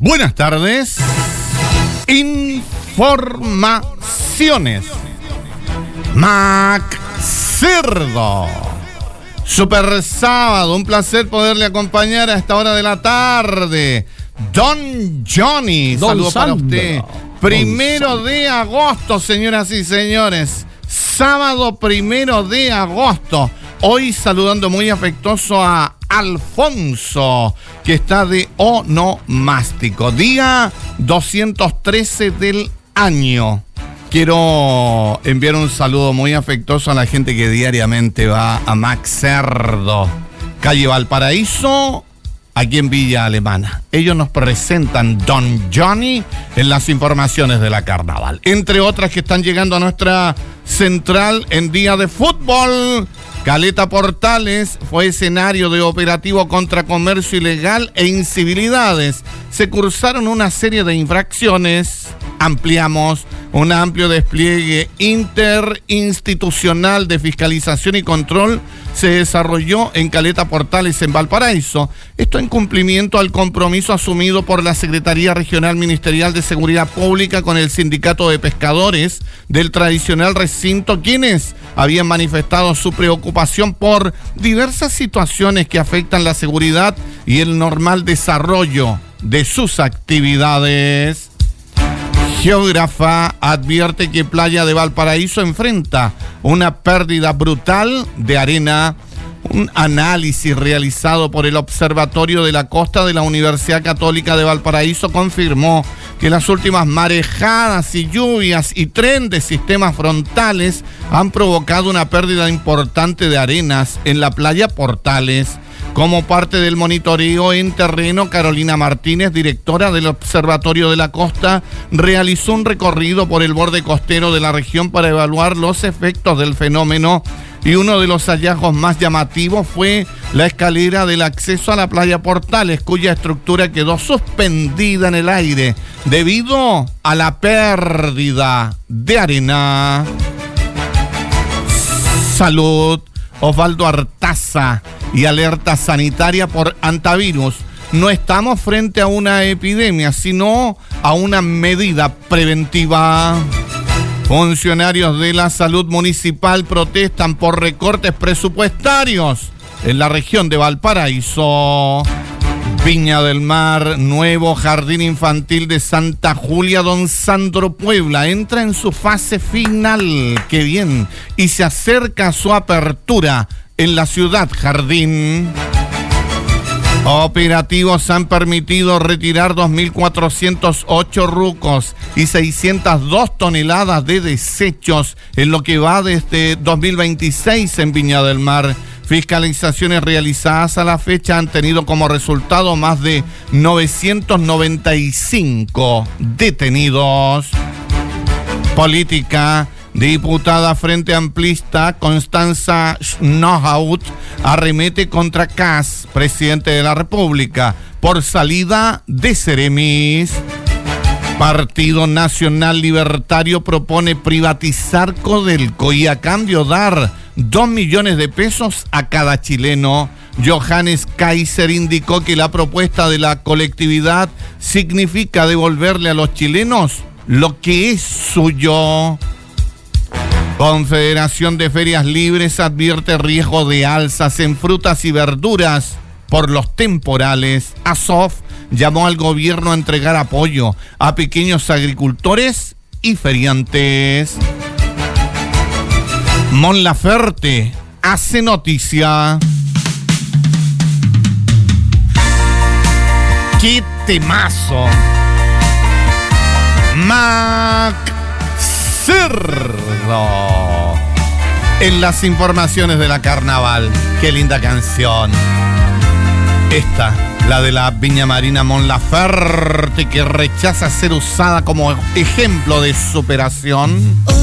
Buenas tardes. Informaciones. Mac Cerdo. Super sábado, un placer poderle acompañar a esta hora de la tarde. Don Johnny, saludos para usted. 1 de agosto, señoras y señores. Sábado 1 de agosto. Hoy saludando muy afectuoso a Alfonso, que está de onomástico. Día 213 del año. Quiero enviar un saludo muy afectuoso a la gente que diariamente va a Mac Cerdo, calle Valparaíso, aquí en Villa Alemana. Ellos nos presentan Don Johnny en las informaciones de la carnaval. Entre otras que están llegando a nuestra central en día de fútbol. Caleta Portales fue escenario de operativo contra comercio ilegal e incivilidades. Se cursaron una serie de infracciones. Ampliamos un amplio despliegue interinstitucional de fiscalización y control se desarrolló en Caleta Portales, en Valparaíso. Esto en cumplimiento al compromiso asumido por la Secretaría Regional Ministerial de Seguridad Pública con el Sindicato de Pescadores del tradicional recinto, quienes habían manifestado su preocupación por diversas situaciones que afectan la seguridad y el normal desarrollo de sus actividades. Geógrafa advierte que Playa de Valparaíso enfrenta una pérdida brutal de arena. Un análisis realizado por el Observatorio de la Costa de la Universidad Católica de Valparaíso confirmó que las últimas marejadas y lluvias y tren de sistemas frontales han provocado una pérdida importante de arenas en la playa Portales. Como parte del monitoreo en terreno, Carolina Martínez, directora del Observatorio de la Costa, realizó un recorrido por el borde costero de la región para evaluar los efectos del fenómeno, y uno de los hallazgos más llamativos fue la escalera del acceso a la playa Portales, cuya estructura quedó suspendida en el aire debido a la pérdida de arena. Salud. Osvaldo Artaza y alerta sanitaria por antivirus. No estamos frente a una epidemia, sino a una medida preventiva. Funcionarios de la salud municipal protestan por recortes presupuestarios en la región de Valparaíso. Viña del Mar, nuevo jardín infantil de Santa Julia, Don Sandro Puebla, entra en su fase final, qué bien, y se acerca a su apertura en la ciudad jardín. Operativos han permitido retirar 2.408 rucos y 602 toneladas de desechos en lo que va desde 2026 en Viña del Mar. Fiscalizaciones realizadas a la fecha han tenido como resultado más de 995 detenidos. Política. Diputada Frente Amplista Constanza Schnohaut arremete contra Kass, presidente de la República, por salida de Ceremis. Partido Nacional Libertario propone privatizar Codelco y a cambio dar 2 millones de pesos a cada chileno. Johannes Kaiser indicó que la propuesta de la colectividad significa devolverle a los chilenos lo que es suyo. Confederación de Ferias Libres advierte riesgo de alzas en frutas y verduras por los temporales. ASOF llamó al gobierno a entregar apoyo a pequeños agricultores y feriantes. Mon Laferte hace noticia. ¡Qué temazo! Mac Cerdo en las informaciones de la carnaval. ¡Qué linda canción! Esta, la de la Viña Marina Mon Laferte, que rechaza ser usada como ejemplo de superación.